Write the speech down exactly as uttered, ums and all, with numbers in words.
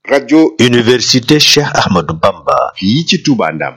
rajo Université Cheikh Ahmadou Bamba fii ci Touba Ndam